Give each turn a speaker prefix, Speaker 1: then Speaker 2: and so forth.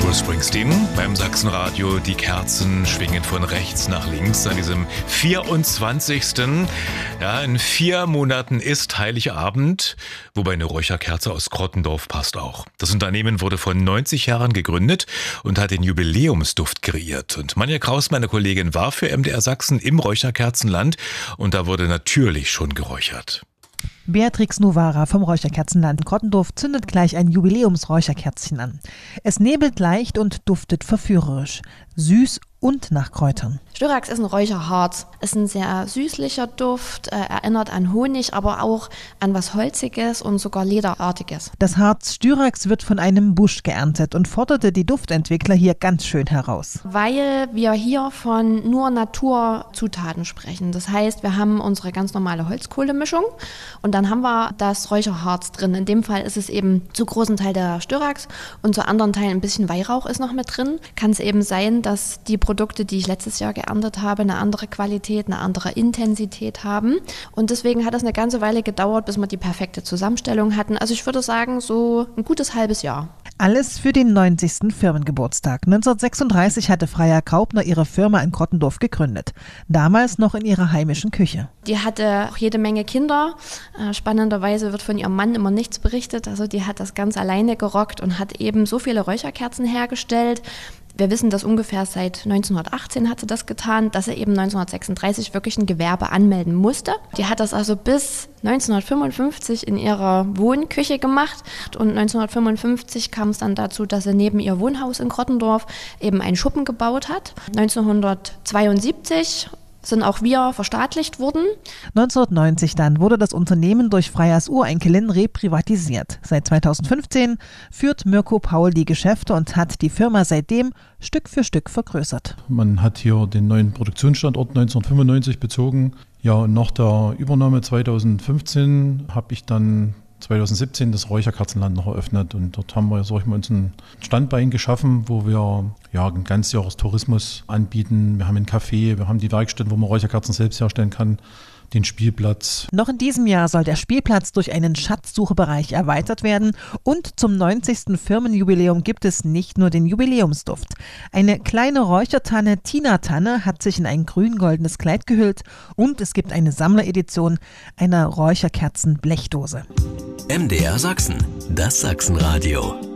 Speaker 1: Bruce Springsteen beim Sachsenradio. Die Kerzen schwingen von rechts nach links an diesem 24. Ja, in 4 Monaten ist Heiligabend, wobei eine Räucherkerze aus Krottendorf passt auch. Das Unternehmen wurde vor 90 Jahren gegründet und hat den Jubiläumsduft kreiert. Und Manja Kraus, meine Kollegin, war für MDR Sachsen im Räucherkerzenland und da wurde natürlich schon geräuchert.
Speaker 2: Beatrix Novara vom Räucherkerzenland Krottendorf zündet gleich ein Jubiläumsräucherkerzchen an. Es nebelt leicht und duftet verführerisch, süß und nach Kräutern.
Speaker 3: Styrax ist ein Räucherharz. Ist ein sehr süßlicher Duft, erinnert an Honig, aber auch an was Holziges und sogar Lederartiges.
Speaker 2: Das Harz Styrax wird von einem Busch geerntet und forderte die Duftentwickler hier ganz schön heraus.
Speaker 3: Weil wir hier von nur Naturzutaten sprechen. Das heißt, wir haben unsere ganz normale Holzkohlemischung und dann haben wir das Räucherharz drin. In dem Fall ist es eben zu großen Teil der Styrax und zu anderen Teilen ein bisschen Weihrauch ist noch mit drin. Kann es eben sein, dass die Produkte, die ich letztes Jahr geerntet habe, eine andere Qualität, eine andere Intensität haben. Und deswegen hat es eine ganze Weile gedauert, bis wir die perfekte Zusammenstellung hatten. Also ich würde sagen, so ein gutes halbes Jahr.
Speaker 2: Alles für den 90. Firmengeburtstag. 1936 hatte Freya Graupner ihre Firma in Krottendorf gegründet. Damals noch in ihrer heimischen Küche.
Speaker 3: Die hatte auch jede Menge Kinder. Spannenderweise wird von ihrem Mann immer nichts berichtet. Also die hat das ganz alleine gerockt und hat eben so viele Räucherkerzen hergestellt. Wir wissen, dass ungefähr seit 1918 hat sie das getan, dass sie eben 1936 wirklich ein Gewerbe anmelden musste. Die hat das also bis 1955 in ihrer Wohnküche gemacht und 1955 kam es dann dazu, dass sie neben ihr Wohnhaus in Krottendorf eben einen Schuppen gebaut hat. 1972 sind auch wir verstaatlicht worden.
Speaker 2: 1990 dann wurde das Unternehmen durch Freyas Urenkelin reprivatisiert. Seit 2015 führt Mirko Paul die Geschäfte und hat die Firma seitdem Stück für Stück vergrößert.
Speaker 4: Man hat hier den neuen Produktionsstandort 1995 bezogen. Ja, und nach der Übernahme 2015 habe ich dann 2017 das Räucherkerzenland noch eröffnet und dort haben wir, uns ein Standbein geschaffen, wo wir ein Ganzjahrestourismus anbieten. Wir haben ein Café, wir haben die Werkstätten, wo man Räucherkerzen selbst herstellen kann, den Spielplatz.
Speaker 2: Noch in diesem Jahr soll der Spielplatz durch einen Schatzsuchebereich erweitert werden und zum 90. Firmenjubiläum gibt es nicht nur den Jubiläumsduft. Eine kleine Räuchertanne, Tina Tanne, hat sich in ein grün-goldenes Kleid gehüllt und es gibt eine Sammleredition einer Räucherkerzen-Blechdose.
Speaker 5: MDR Sachsen, das Sachsenradio.